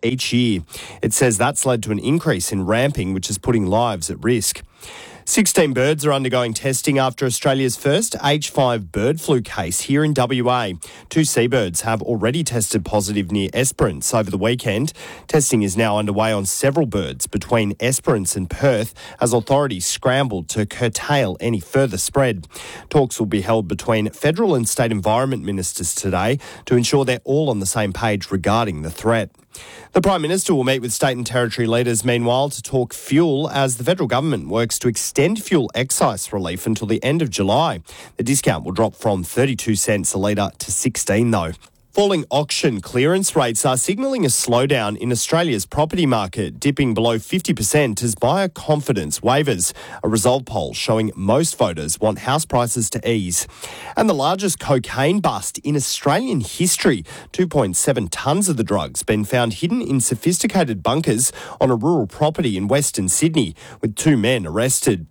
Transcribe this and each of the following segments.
each year. It says that's led to an increase in ramping, which is putting lives at risk. 16 birds are undergoing testing after Australia's first H5 bird flu case here in WA. 2 seabirds have already tested positive near Esperance over the weekend. Testing is now underway on several birds between Esperance and Perth as authorities scrambled to curtail any further spread. Talks will be held between federal and state environment ministers today to ensure they're all on the same page regarding the threat. The Prime Minister will meet with state and territory leaders meanwhile to talk fuel as the federal government works to extend fuel excise relief until the end of July. The discount will drop from 32 cents a litre to 16 though. Falling auction clearance rates are signalling a slowdown in Australia's property market, dipping below 50% as buyer confidence wavers. A result poll showing most voters want house prices to ease. And the largest cocaine bust in Australian history, 2.7 tonnes of the drugs been found hidden in sophisticated bunkers on a rural property in Western Sydney, with 2 men arrested.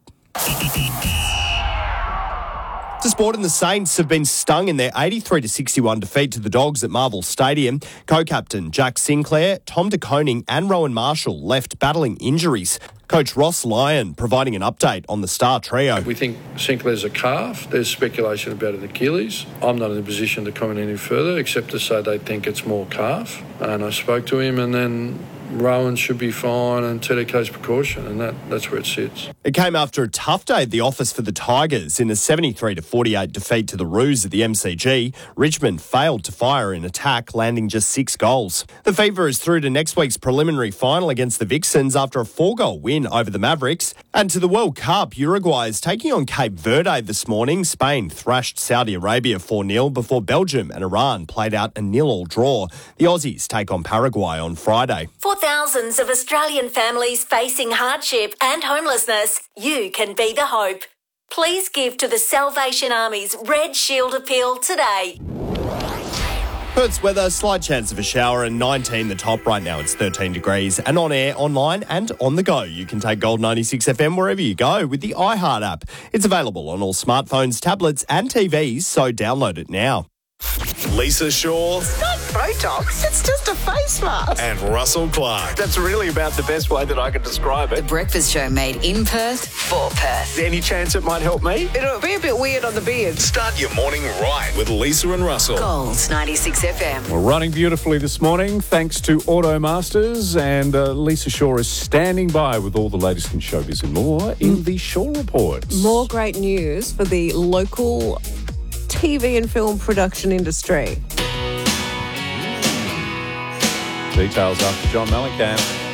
To sport, and the Saints have been stung in their 83-61 defeat to the Dogs at Marvel Stadium. Co-captain Jack Sinclair, Tom De Koning and Rowan Marshall left battling injuries. Coach Ross Lyon providing an update on the star trio. We think Sinclair's a calf. There's speculation about an Achilles. I'm not in a position to comment any further except to say they think it's more calf. And I spoke to him, and then Rowan should be fine and Tedeko's precaution, and that's where it sits. It came after a tough day at the office for the Tigers in a 73-48 defeat to the Roos at the MCG. Richmond failed to fire in attack, landing just 6 goals. The Fever is through to next week's preliminary final against the Vixens after a 4-goal win over the Mavericks. And to the World Cup, Uruguay is taking on Cape Verde this morning. Spain thrashed Saudi Arabia 4-0 before Belgium and Iran played out a 0-0 draw. The Aussies take on Paraguay on Friday. For thousands of Australian families facing hardship and homelessness, you can be the hope. Please give to the Salvation Army's Red Shield Appeal today. Perth's weather, slight chance of a shower and 19 the top. Right now it's 13 degrees. And on air, online and on the go. You can take Gold 96 FM wherever you go with the iHeart app. It's available on all smartphones, tablets and TVs, so download it now. Lisa Shaw. It's not Botox, it's just a face mask. And Russell Clark. That's really about the best way that I can describe it. The Breakfast Show made in Perth for Perth. Any chance it might help me? It'll be a bit weird on the beard. Start your morning right with Lisa and Russell. Gold 96 FM. We're running beautifully this morning thanks to Automasters, and Lisa Shaw is standing by with all the latest in showbiz and more in the Shaw Report. More great news for the local TV and film production industry. Details after John Mellencamp.